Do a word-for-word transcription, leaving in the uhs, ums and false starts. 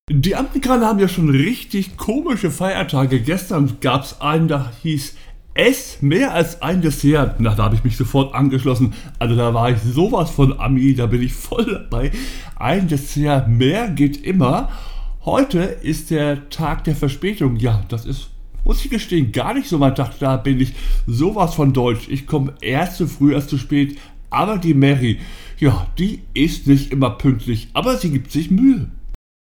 Die Amerikaner haben ja schon richtig komische Feiertage. Gestern gab es einen, da hieß es mehr als ein Dessert. Na, da habe ich mich sofort angeschlossen. Also da war ich sowas von Ami, da bin ich voll dabei. Ein Dessert mehr geht immer. Heute ist der Tag der Verspätung. Ja, das ist, muss ich gestehen, gar nicht so mein Tag. Da bin ich sowas von deutsch. Ich komme erst zu früh als zu spät. Aber die Mary, ja, die ist nicht immer pünktlich, aber sie gibt sich Mühe.